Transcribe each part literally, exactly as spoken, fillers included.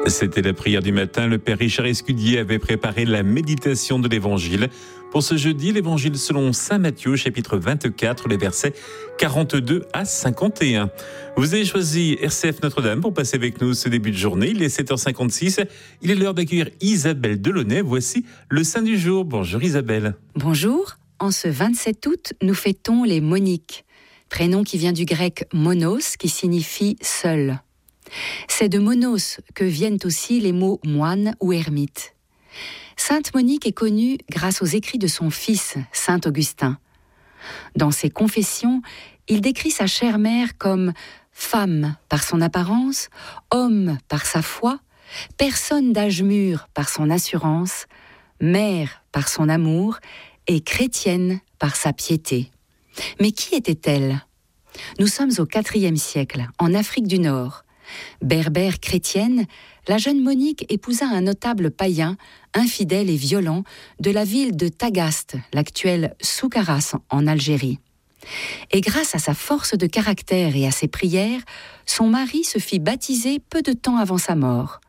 C'était la prière du matin. Le Père Richard Escudier avait préparé la méditation de l'Évangile. Pour ce jeudi, l'Évangile selon saint Matthieu, chapitre vingt-quatre, les versets quarante-deux à cinquante et un. Vous avez choisi R C F Notre-Dame pour passer avec nous ce début de journée. Il est sept heures cinquante-six. Il est l'heure d'accueillir Isabelle Delaunay. Voici le saint du jour. Bonjour Isabelle. Bonjour. En ce vingt-sept août, nous fêtons les Moniques, prénom qui vient du grec monos, qui signifie seul. C'est de monos que viennent aussi les mots moine ou ermite. Sainte Monique est connue grâce aux écrits de son fils, saint Augustin. Dans ses confessions, il décrit sa chère mère comme femme par son apparence, homme par sa foi, personne d'âge mûr par son assurance, mère par son amour et chrétienne par sa piété. Mais qui était-elle ? Nous sommes au quatrième siècle, en Afrique du Nord. Berbère chrétienne, la jeune Monique épousa un notable païen, infidèle et violent, de la ville de Tagaste, l'actuelle Soukaras en Algérie. Et grâce à sa force de caractère et à ses prières, son mari se fit baptiser peu de temps avant sa mort.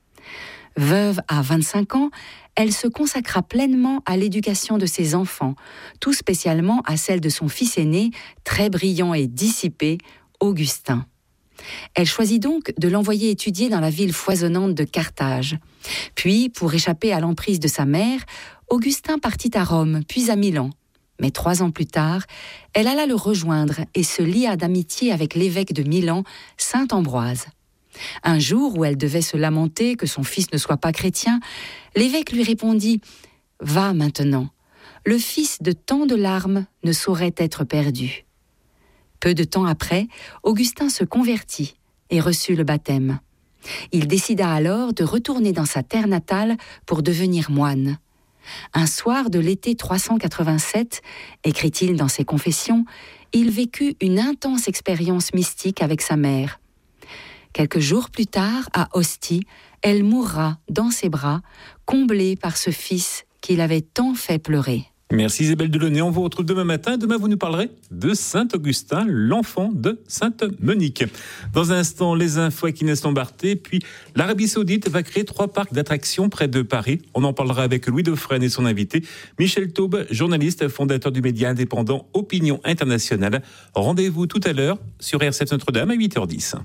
Veuve à vingt-cinq ans, elle se consacra pleinement à l'éducation de ses enfants, tout spécialement à celle de son fils aîné, très brillant et dissipé, Augustin. Elle choisit donc de l'envoyer étudier dans la ville foisonnante de Carthage. Puis, pour échapper à l'emprise de sa mère, Augustin partit à Rome, puis à Milan. Mais trois ans plus tard, elle alla le rejoindre et se lia d'amitié avec l'évêque de Milan, saint Ambroise. Un jour où elle devait se lamenter que son fils ne soit pas chrétien, l'évêque lui répondit « Va maintenant, le fils de tant de larmes ne saurait être perdu. » Peu de temps après, Augustin se convertit et reçut le baptême. Il décida alors de retourner dans sa terre natale pour devenir moine. Un soir de l'été trois cent quatre-vingt-sept, écrit-il dans ses confessions, il vécut une intense expérience mystique avec sa mère. Quelques jours plus tard, à Ostie, elle mourra dans ses bras, comblée par ce fils qui l'avait tant fait pleurer. Merci Isabelle Delaunay. On vous retrouve demain matin. Demain, vous nous parlerez de saint Augustin, l'enfant de sainte Monique. Dans un instant, les infos avec Inès Lombarté. Puis, l'Arabie Saoudite va créer trois parcs d'attractions près de Paris. On en parlera avec Louis Dauphren et son invité, Michel Taube, journaliste, fondateur du média indépendant Opinion Internationale. Rendez-vous tout à l'heure sur R C F Notre-Dame à huit heures dix.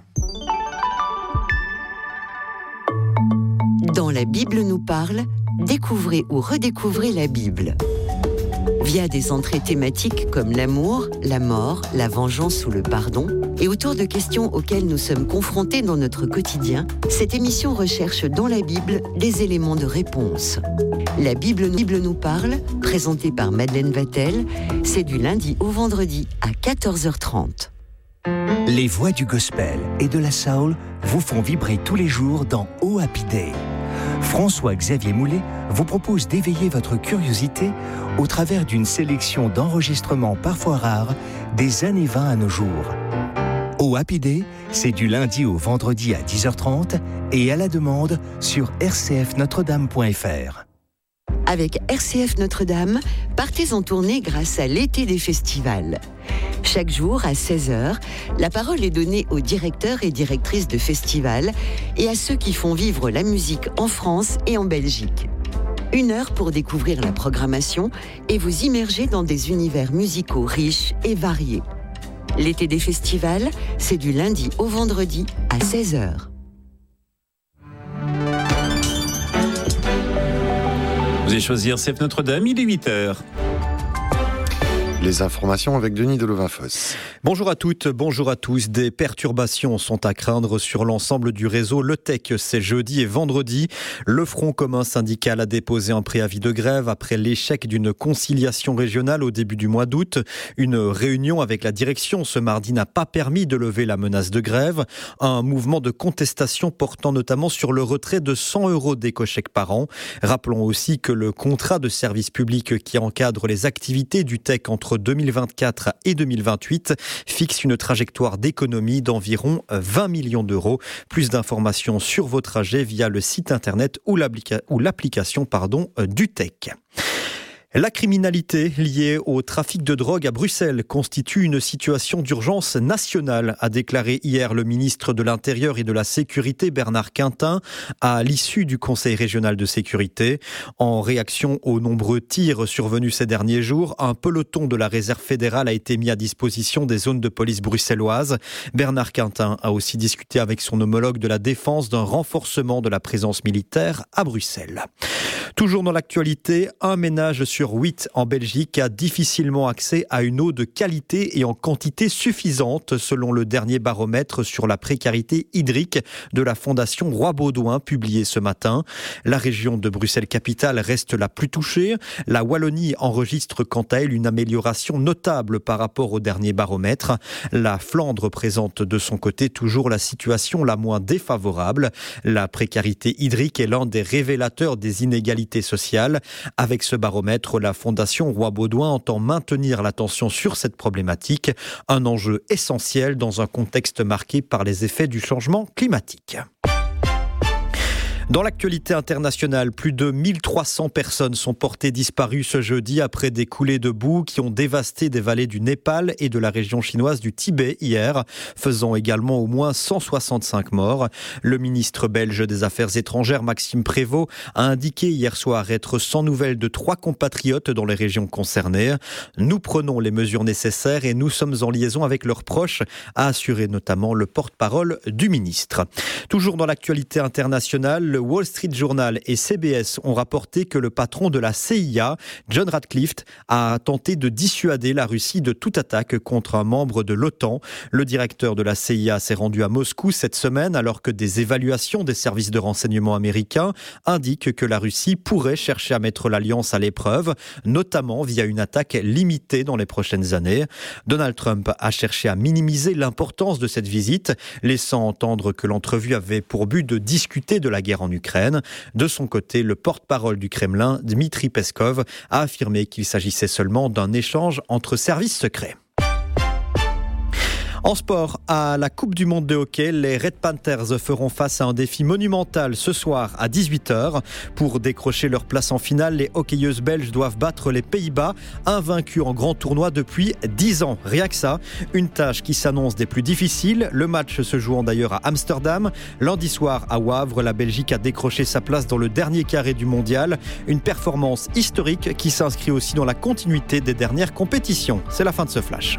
Dans La Bible nous parle, découvrez ou redécouvrez la Bible. Via des entrées thématiques comme l'amour, la mort, la vengeance ou le pardon, et autour de questions auxquelles nous sommes confrontés dans notre quotidien, cette émission recherche dans la Bible des éléments de réponse. La Bible, Bible nous parle, présentée par Madeleine Vatel, c'est du lundi au vendredi à quatorze heures trente. Les voix du gospel et de la soul vous font vibrer tous les jours dans Oh Happy Day. François-Xavier Moulet vous propose d'éveiller votre curiosité au travers d'une sélection d'enregistrements parfois rares des années vingt à nos jours. Oh Happy Day, c'est du lundi au vendredi à dix heures trente et à la demande sur r c f notre dame point f r. Avec R C F Notre-Dame, partez en tournée grâce à l'été des festivals. Chaque jour, à seize heures, la parole est donnée aux directeurs et directrices de festivals et à ceux qui font vivre la musique en France et en Belgique. Une heure pour découvrir la programmation et vous immerger dans des univers musicaux riches et variés. L'été des festivals, c'est du lundi au vendredi à seize heures. Vous avez choisi R C F Notre-Dame, il est huit heures. Les informations avec Denis Delovain-Foss. Bonjour à toutes, bonjour à tous. Des perturbations sont à craindre sur l'ensemble du réseau Le Tech. C'est jeudi et vendredi. Le Front commun syndical a déposé un préavis de grève après l'échec d'une conciliation régionale au début du mois d'août. Une réunion avec la direction ce mardi n'a pas permis de lever la menace de grève. Un mouvement de contestation portant notamment sur le retrait de cent euros d'éco-chèques par an. Rappelons aussi que le contrat de service public qui encadre les activités du Tech entre deux mille vingt-quatre et deux mille vingt-huit fixe une trajectoire d'économie d'environ vingt millions d'euros. Plus d'informations sur vos trajets via le site internet ou l'application pardon, du Tech. La criminalité liée au trafic de drogue à Bruxelles constitue une situation d'urgence nationale, a déclaré hier le ministre de l'Intérieur et de la Sécurité Bernard Quintin à l'issue du Conseil régional de sécurité. En réaction aux nombreux tirs survenus ces derniers jours, un peloton de la réserve fédérale a été mis à disposition des zones de police bruxelloises. Bernard Quintin a aussi discuté avec son homologue de la Défense d'un renforcement de la présence militaire à Bruxelles. Toujours dans l'actualité, un ménage sur huit en Belgique a difficilement accès à une eau de qualité et en quantité suffisante, selon le dernier baromètre sur la précarité hydrique de la Fondation Roi-Baudouin, publié ce matin. La région de Bruxelles-Capitale reste la plus touchée. La Wallonie enregistre quant à elle une amélioration notable par rapport au dernier baromètre. La Flandre présente de son côté toujours la situation la moins défavorable. La précarité hydrique est l'un des révélateurs des inégalités sociales. Avec ce baromètre, la Fondation Roi-Baudouin entend maintenir l'attention sur cette problématique, un enjeu essentiel dans un contexte marqué par les effets du changement climatique. Dans l'actualité internationale, plus de mille trois cents personnes sont portées disparues ce jeudi après des coulées de boue qui ont dévasté des vallées du Népal et de la région chinoise du Tibet hier, faisant également au moins cent soixante-cinq morts. Le ministre belge des Affaires étrangères, Maxime Prévost, a indiqué hier soir être sans nouvelles de trois compatriotes dans les régions concernées. Nous prenons les mesures nécessaires et nous sommes en liaison avec leurs proches, a assuré notamment le porte-parole du ministre. Toujours dans l'actualité internationale, le Wall Street Journal et C B S ont rapporté que le patron de la C I A, John Ratcliffe, a tenté de dissuader la Russie de toute attaque contre un membre de l'OTAN. Le directeur de la C I A s'est rendu à Moscou cette semaine alors que des évaluations des services de renseignement américains indiquent que la Russie pourrait chercher à mettre l'alliance à l'épreuve, notamment via une attaque limitée dans les prochaines années. Donald Trump a cherché à minimiser l'importance de cette visite, laissant entendre que l'entrevue avait pour but de discuter de la guerre en Ukraine. De son côté, le porte-parole du Kremlin, Dmitri Peskov, a affirmé qu'il s'agissait seulement d'un échange entre services secrets. En sport, à la Coupe du Monde de hockey, les Red Panthers feront face à un défi monumental ce soir à dix-huit heures. Pour décrocher leur place en finale, les hockeyeuses belges doivent battre les Pays-Bas, invaincus en grand tournoi depuis dix ans. Rien que ça, une tâche qui s'annonce des plus difficiles. Le match se jouant d'ailleurs à Amsterdam. Lundi soir, à Wavre, la Belgique a décroché sa place dans le dernier carré du mondial. Une performance historique qui s'inscrit aussi dans la continuité des dernières compétitions. C'est la fin de ce flash.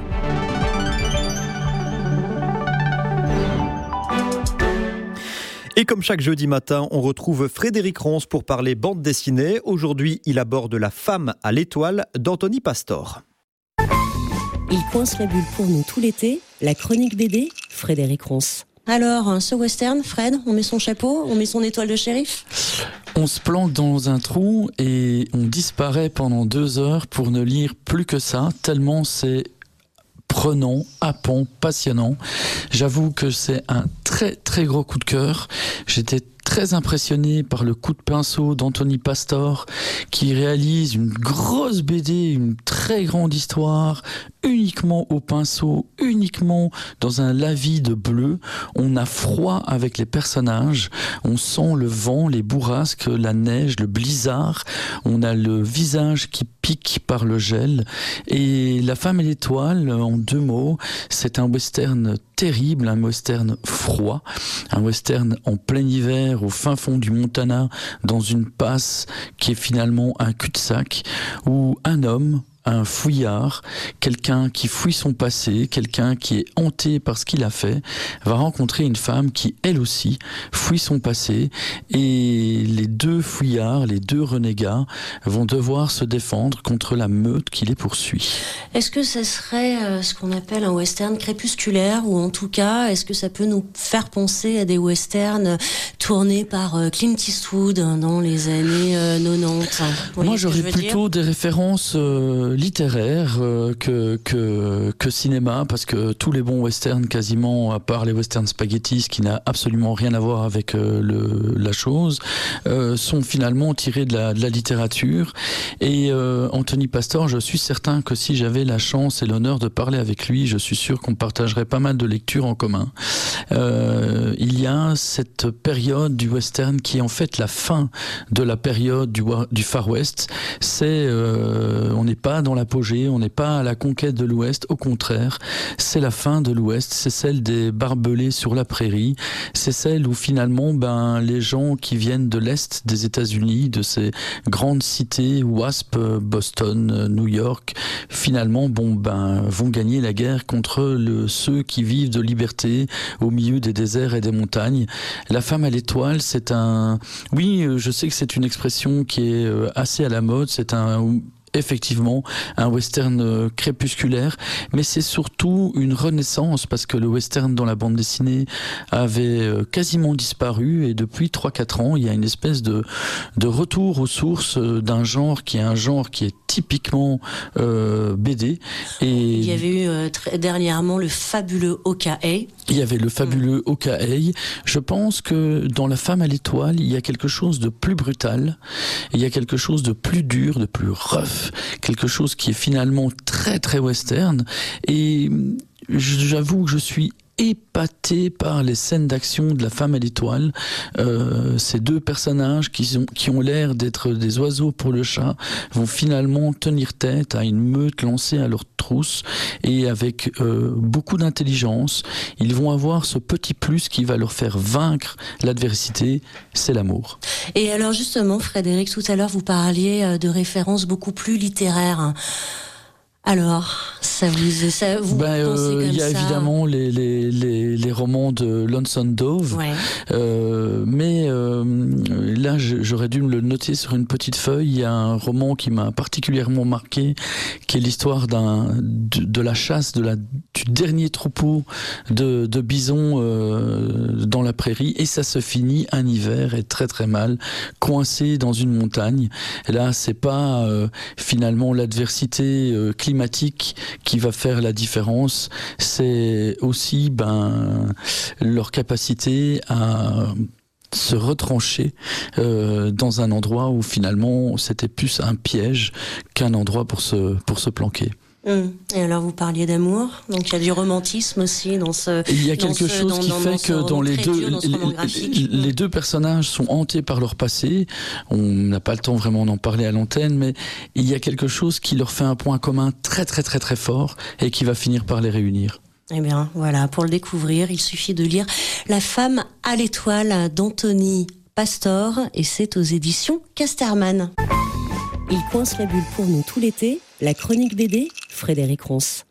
Et comme chaque jeudi matin, on retrouve Frédéric Ronce pour parler bande dessinée. Aujourd'hui, il aborde La femme à l'étoile d'Anthony Pastor. Il coince la bulle pour nous tout l'été. La chronique B D, Frédéric Ronce. Alors, ce western, Fred, on met son chapeau, on met son étoile de shérif ? On se plante dans un trou et on disparaît pendant deux heures pour ne lire plus que ça, tellement c'est prenant, happant, passionnant. J'avoue que c'est un très très gros coup de cœur. J'étais très impressionné par le coup de pinceau d'Anthony Pastor qui réalise une grosse B D, une très grande histoire, uniquement au pinceau, uniquement dans un lavis de bleu. On a froid avec les personnages, on sent le vent, les bourrasques, la neige, le blizzard, on a le visage qui pique par le gel. Et La femme et l'étoile, en deux mots, c'est un western terrible, un western froid, un western en plein hiver au fin fond du Montana, dans une passe qui est finalement un cul-de-sac, où un homme, un fouillard, quelqu'un qui fouille son passé, quelqu'un qui est hanté par ce qu'il a fait, va rencontrer une femme qui, elle aussi, fouille son passé, et les deux fouillards, les deux renégats, vont devoir se défendre contre la meute qui les poursuit. Est-ce que ça serait euh, ce qu'on appelle un western crépusculaire, ou en tout cas, est-ce que ça peut nous faire penser à des westerns tournés par euh, Clint Eastwood dans les années euh, quatre-vingt-dix ? Moi, j'aurais plutôt dire des références euh, euh, littéraire euh, que, que, que cinéma, parce que tous les bons westerns, quasiment, à part les westerns spaghetti, ce qui n'a absolument rien à voir avec euh, le, la chose, euh, sont finalement tirés de la, de la littérature. Et euh, Anthony Pastor, je suis certain que si j'avais la chance et l'honneur de parler avec lui, je suis sûr qu'on partagerait pas mal de lectures en commun. Euh, il y a cette période du western qui est en fait la fin de la période du, du Far West. C'est, euh, on n'est pas dans l'apogée, on n'est pas à la conquête de l'Ouest, au contraire, c'est la fin de l'Ouest, c'est celle des barbelés sur la prairie, c'est celle où finalement ben, les gens qui viennent de l'Est des États-Unis, de ces grandes cités, Wasp, Boston, New York, finalement bon, ben, vont gagner la guerre contre le, ceux qui vivent de liberté au milieu des déserts et des montagnes. La femme à l'étoile, c'est un... Oui, je sais que c'est une expression qui est assez à la mode, c'est un... effectivement un western crépusculaire, mais c'est surtout une renaissance parce que le western dans la bande dessinée avait quasiment disparu et depuis trois quatre ans il y a une espèce de, de retour aux sources d'un genre qui est un genre qui est typiquement euh, B D. Et il y avait eu euh, très dernièrement le fabuleux O K A. Il y avait le fabuleux mmh. O K A. Je pense que dans La Femme à l'étoile, il y a quelque chose de plus brutal, il y a quelque chose de plus dur, de plus rough, quelque chose qui est finalement très très western. Et j'avoue que je suis épaté par les scènes d'action de La Femme à l'étoile. Euh, ces deux personnages qui, sont, qui ont l'air d'être des oiseaux pour le chat vont finalement tenir tête à une meute lancée à leur trousse et avec euh, beaucoup d'intelligence, ils vont avoir ce petit plus qui va leur faire vaincre l'adversité, c'est l'amour. Et alors justement, Frédéric, tout à l'heure vous parliez de références beaucoup plus littéraires. Alors, ça vous, ça, vous ben, pensez euh, comme ça? Il y a évidemment les, les, les, les romans de Lonesome Dove, ouais. euh, mais euh, là j'aurais dû me le noter sur une petite feuille. Il y a un roman qui m'a particulièrement marqué, qui est l'histoire d'un, de, de la chasse de la, du dernier troupeau de, de bisons euh, dans la prairie, et ça se finit un hiver et très très mal, coincé dans une montagne. Et là, c'est pas euh, finalement l'adversité euh, climatique qui va faire la différence, c'est aussi ben, leur capacité à se retrancher euh, dans un endroit où finalement c'était plus un piège qu'un endroit pour se, pour se planquer. Hum. Et alors vous parliez d'amour, donc il y a du romantisme aussi dans ce. Il y a quelque ce, chose dans, qui dans, fait dans que dans les deux, dans les, les deux personnages sont hantés par leur passé. On n'a pas le temps vraiment d'en parler à l'antenne, mais il y a quelque chose qui leur fait un point commun très très très très fort et qui va finir par les réunir. Eh bien, voilà, pour le découvrir, il suffit de lire La Femme à l'étoile d'Anthony Pastor, et c'est aux éditions Casterman. Il coince la bulle pour nous tout l'été, la chronique B D, Frédéric Ronce.